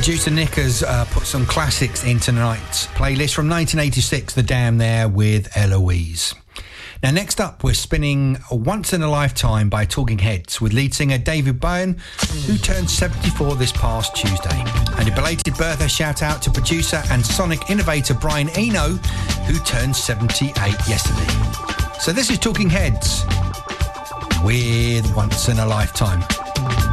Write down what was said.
Producer Nick has put some classics in tonight's playlist from 1986, The Dam there with Eloise. Now, next up, we're spinning Once in a Lifetime by Talking Heads with lead singer David Bowie, who turned 74 this past Tuesday. And a belated birthday shout out to producer and sonic innovator Brian Eno, who turned 78 yesterday. So this is Talking Heads with Once in a Lifetime.